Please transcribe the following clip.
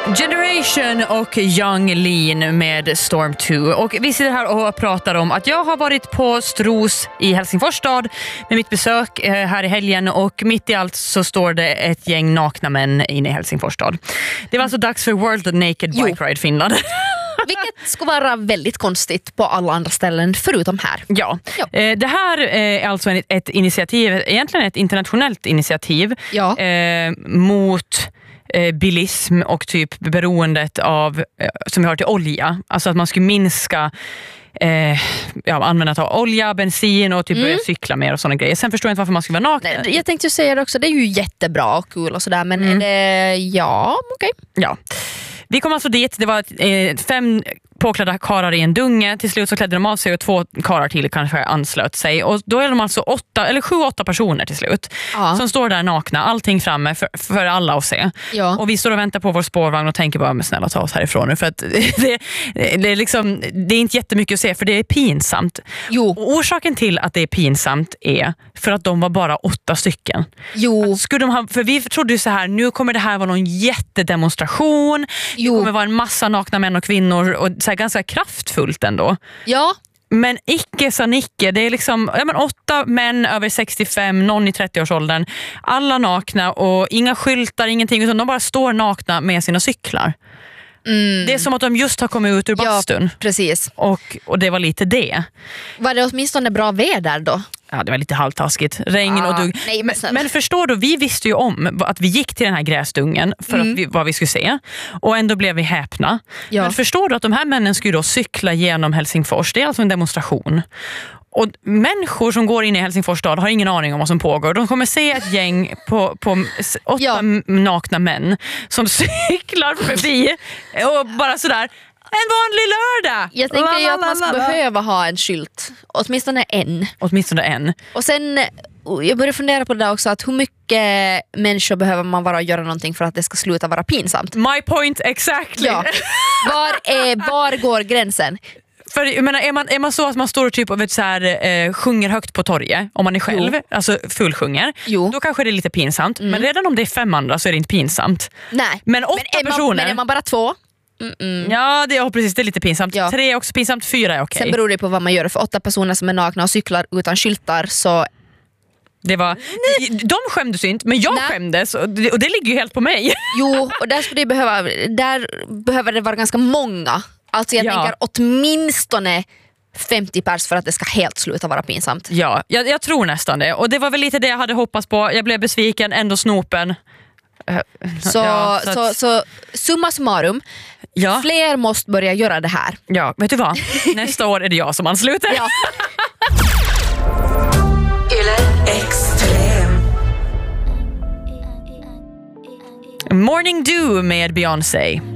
Generation och Young Lean med Storm 2. Och vi sitter här och pratar om att jag har varit på Stros i Helsingfors stad med mitt besök här i helgen, och mitt i allt så står det ett gäng nakna män inne i Helsingfors stad. Det var alltså dags för World Naked Bike Ride Finland. Vilket ska vara väldigt konstigt på alla andra ställen förutom här. Ja. Det här är alltså ett initiativ, egentligen ett internationellt initiativ mot bilism och typ beroendet av, som vi har till olja. Alltså att man skulle minska användandet av olja, bensin och typ börja cykla mer och sådana grejer. Sen förstår jag inte varför man skulle vara naken. Jag tänkte ju säga det också, det är ju jättebra och kul och sådär, men är det, okej. Ja. Vi kom alltså dit, det var 5 påklädda karar i en dunge. Till slut så klädde de av sig och 2 karar till kanske anslöt sig. Och då är de alltså 7-8 personer till slut som står där nakna, allting framme för alla att se. Ja. Och vi står och väntar på vår spårvagn och tänker bara, men snälla ta oss härifrån nu. För att det är liksom, det är inte jättemycket att se, för det är pinsamt. Jo. Och orsaken till att det är pinsamt är för att de var bara 8 stycken. Jo. Skulle de ha, för vi trodde ju så här, nu kommer det här vara någon jättedemonstration. Det kommer vara en massa nakna män och kvinnor och så här ganska kraftfullt ändå. Ja. Men icke sa Nicke, det är liksom 8 män över 65, någon i 30-årsåldern. Alla nakna och inga skyltar, ingenting, utan de bara står nakna med sina cyklar. Det är som att de just har kommit ut ur bastun. Ja, precis. Och det var lite det. Var det åtminstone bra väder då? Ja, det var lite halvtaskigt. Regn och dugg. Nej, men förstår du, vi visste ju om att vi gick till den här gräsdungen för att vad vi skulle se. Och ändå blev vi häpna. Ja. Men förstår du att de här männen skulle då cykla genom Helsingfors? Det är alltså en demonstration. Och människor som går in i Helsingfors stad har ingen aning om vad som pågår. De kommer se ett gäng på 8 nakna män som cyklar förbi och bara sådär, en vanlig lördag. Jag tänker ju att man ska behöva ha en skylt. Åtminstone en. Och sen, jag börjar fundera på det där också, att hur mycket människor behöver man vara och göra någonting för att det ska sluta vara pinsamt? My point exactly. Ja. Var går gränsen? För jag menar, är man så att man står och typ och sjunger högt på torget, om man är själv, alltså fullsjunger, då kanske det är lite pinsamt. Men redan om det är 5 andra så är det inte pinsamt. Nej. Men 8 personer. Men är man bara 2? Ja, det är precis, det är lite pinsamt. 3 är också pinsamt, 4 är okej. Sen beror det på vad man gör. För 8 personer som är nakna och cyklar utan skyltar, så det var, de skämdes inte, men jag skämdes och det ligger ju helt på mig. Jo, och där behöver det vara ganska många. Alltså jag tänker åtminstone 50 pers för att det ska helt sluta vara pinsamt. Ja, jag tror nästan det. Och det var väl lite det jag hade hoppats på. Jag blev besviken, ändå snopen. Så summa summarum, fler måste börja göra det här. Ja, vet du vad? Nästa år är det jag som ansluter. Ja. Morning Dew med Beyoncé.